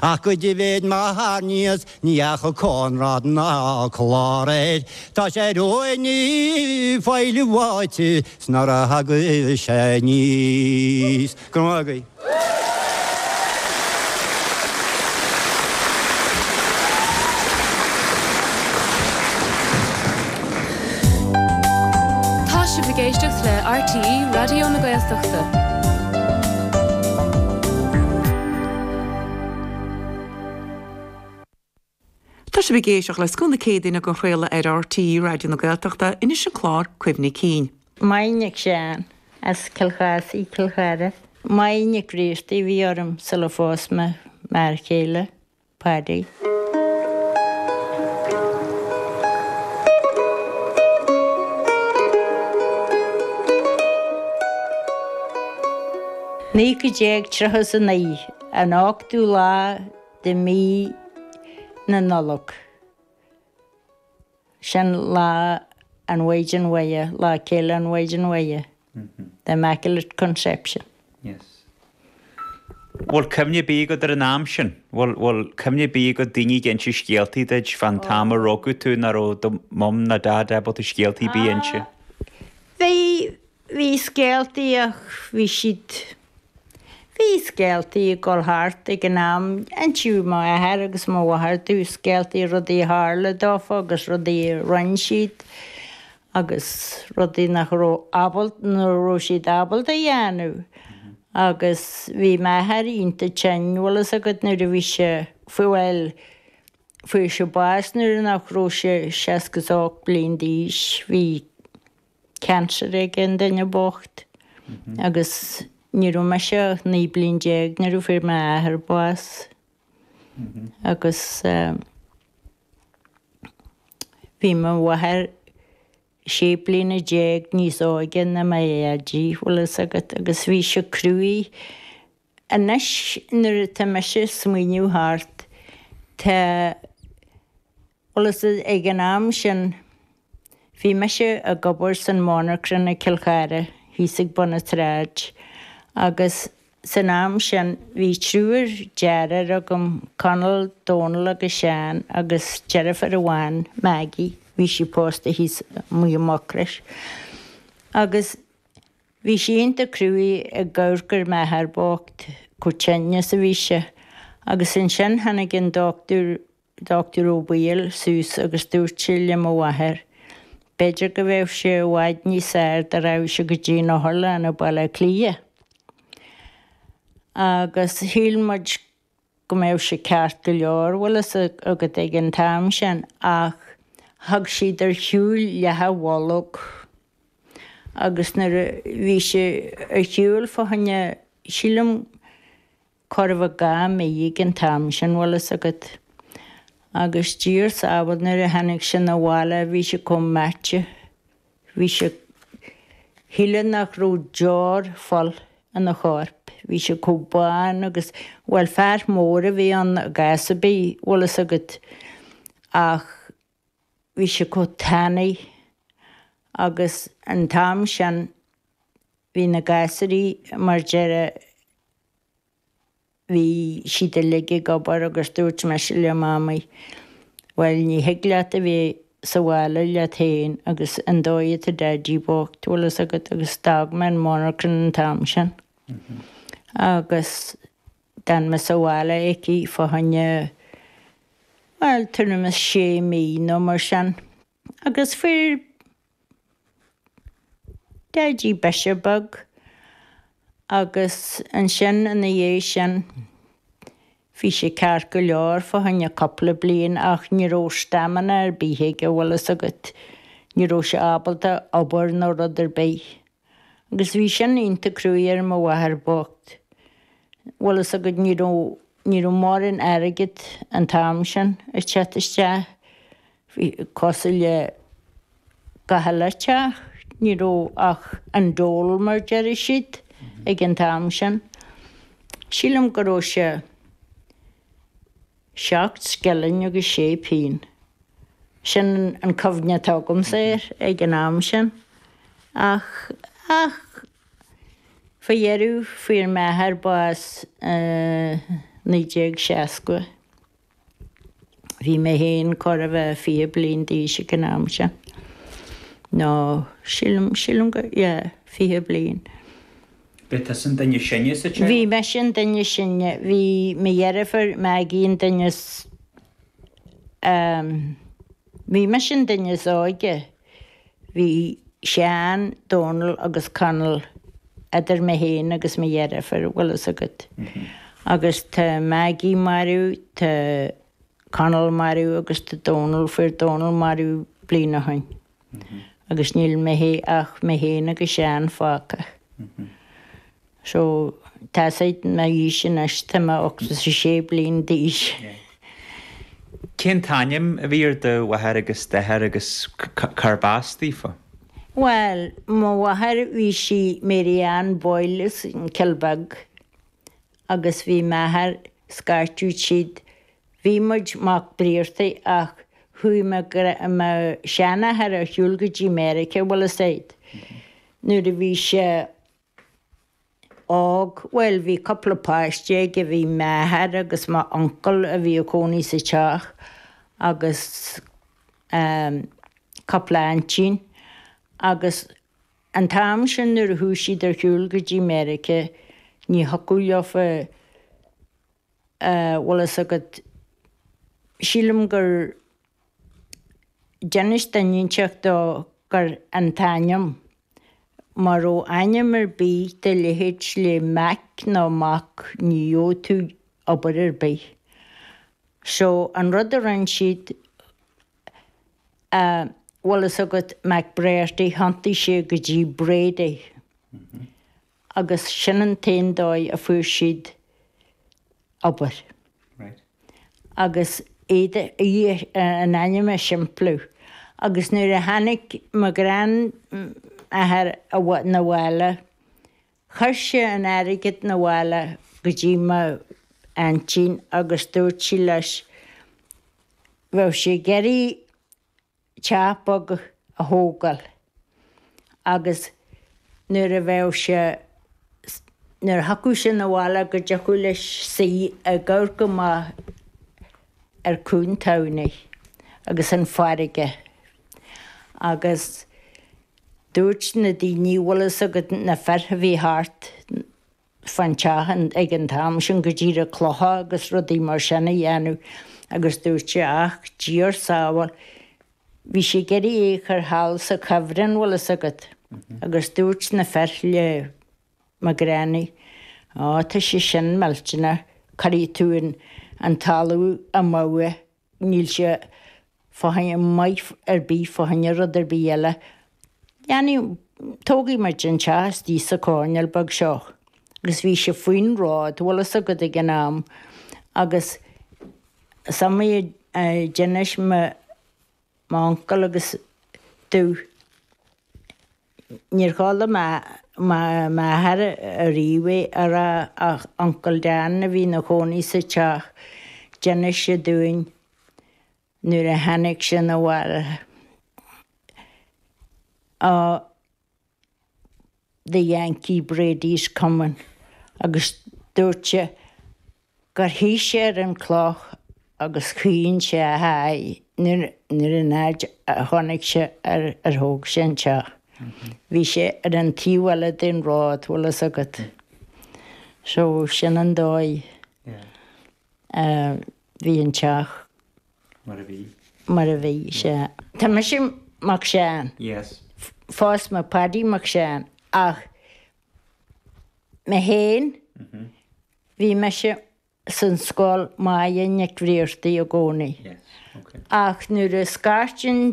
Ach go dí bhéad má háníos níach a Conrad na chláréid. Tá sé roiní fáilú bháite snar a hagu sé níos. Grágaí. Géisteach le RTE Radio na Gaeltachta. Tá sé géisteach le scona cédaine go chréile ar RTE Radio na Gaeltachta inis an chlár cuimhní cín. Mainnig sean as cilchas í cilchara. Mainnig ríiste bhí orm sa le fósma mar chéile pádaí. Ní go déag trechas a naí an 8ú lá de mí na nolog. Sin lá an Wagen Way, lá céile an Wagen Way. The Immaculate Conception. Yes. Wel, cymni bí go ar an am sin? Wel, cymni bí go dini gen si sgielti deid fan tam a rogu tú na ro do mom na dad e bod y sgielti bí en si? Fi sgielti ach fi siid... Fi sgielti I golhart ag an am an tiw ma a her agus ma wahar tú sgielti rodi harle dof agus rodi run siid agus rodi nach ro abalt na ro siid abalt a janu agus vi ma her inte tjen walas agad nu vi se fuel fi se bas nu nach ro se seskas og blindís vi cancer egen den bocht agus Nírú me se ní blin déag nírú fir me ahar bás agus bhí me wahar sé blin a déag níos áigen na me éadí bhlas agat agus bhí se cruí a nes nuair tá me se smuoinniú hart tá bhlas ag an am sin bhí me se a gobar san monarchan na Kilcara hísig buna tráid agus san am sin bhí trúir dearar agam Conal Donal agus Sean agus Jennifer Awan Maggie bhí si posta hís muy mocris agus bhí si inta cruí a gaurgur me harbócht cútenne sa bhí se agus in sin hana gin doctor O'Beill sús agus dúirtíile mo wahar beidir go bhéh se bhaid ní séir de rah se go dtí na hola na balla clia agus hílmuid go méh se ceart go leor bhfulas agad ag an tam sin ach thug siad ar siúil lethe bhálog agus bhí se ar siúil fáhanne sílam corfa gá méigh an tam sin bhfulas agad agus dír sábad nuair a hanig sin na bhála bhí se com mete bhí se híle nach ró deor fol an na chorp bhí se cóbáin agus bhfuil fear móra bhí an gasa bí bhfulas agad ach bhí se có tannaí agus an tam sin bhí na gasaí mar deire bhí siad a ligige gobar agus dúirt me se le mámaí bhfuil ní heagleat a bhí sa bhála le tain agus an dóiad a deidí bocht bhfulas agad agus dag me an monarchan an tam sin agus dan me sa bhála écí fáhanne well turna me 6 mí nó mar sin agus fir deidí beisebug agus an sin an dhé sin bhí sé ceart go leor fáhanne coppla bliain ach ní ró stamanna ar bíthe go bhfulas agad ní ró sé ábalta obair nó rud ar bé agus bhí sin ionta cruúir mo bhahar bocht bhfulas agad ní ró mar in airgid an tam sin ar teataiste bhí cosa le gahalaisteach ní ró ach an dól mar deir siad ag an tam sin. Sílam go ró se 7 scelin agus 6 pín. Sin an cofne tágam séir ag an am sin. Ach fa dhearú faoir methar bás 1960. Bhí mé héon cor a bheith 4 bliain díise gnáam se. No, sílim go, 4 bliain. Bit san daine sinne sa te? Bhí me sin daine sinne, bhí mé dhearafar me gíon daine bhí me sin daine áige. Bhí Sean, Donal agus Conal idir me héin agus me dhearafar bhfuil agad. Agus tá Maggie marú, tá Conal marú agus tá Donal for Donal marú bliana hain. Agus níl me hé ach me héin agus Sean fáca. So tá said me í sin eiste me 86 blian díis. Cén taim a bhír de wathair agus dethir agus carbástífa? Well, má wathair bhí si Marianne Boyles in Kilbag agus bhí methar scartú siad bhí muid mac bríirta ach hui me seanna ar a hiúlgadí America bhfuil a said. Nuair a bhí sé well, bhí coppla páiste go bhí methar agus má uncle a bhí a cónaí sa teach agus coppla antín agus an tam sin nuair a thuúsí ar hiúlgadí America ní hacúleofa bhfuil agad sílim gur Janis dainteach dó gur an tainam mar ó aine bí de lehéid le meic nó mac nío tú obair ar bí. So an rud a ran siad bhfuil agad meic bréirtaí hantaí sé go dtí brédaí. Agus sin an taon dóid a fuair siad obair. Agus éidir an aine me siimplú. Agus nuair a hanig me gran a bhhat na bhile, chuir sé an airigid na bhile go dtí me antín agus dúirt sí leis bheadh sé geirí teapag a thógáil. Agus nuair a bheadh sé nuair hacu sin na bhile go deachú leis saí a ggur go má ar cún tanaí agus an farige. Agus dúirt na daoine bhfuil agad na fertha bhí thart fan teachan ag an tam sin go dtí a chlotha agus rudaí mar sinna dhéanú agus dúirt sé ach díor sábhail. Bhí sé geirí échar hall sa cabhrann bhfuil agad agus dúirt na ferth le me gránaí. Tá sé sin meiltena carí túin an talú a máha níl sé fáhain maith ar bí fáhaine rud ar bí eile. Dheanú tógaí mar an teas tí sa cáineal bag seo. Agus bhí sé faoin rád bhfuil agad ag an am agus samí dénis má uncle agus tú níor chála methar a ríomha ar a uncle Dan a bhí na cónaí sa teach dénis sé dúin nuair a hanig sin a bhile. The Yankee Brady's coming. Agus dúirt sé gur hí sé ar an cloch agus chuoin sé a haid nuair a náid a tháinig sé ar thóg sin teach. Bhí sé ar an tíhile den rád bhfuil agad. So sin an dóid bhí an teach mar a bhí sé. Tá me sin mac seán. Fás me padí mac seán ach me héin bhí me se san scáil maia neag bhríortaí a gcónaí. Ach nuair a scartin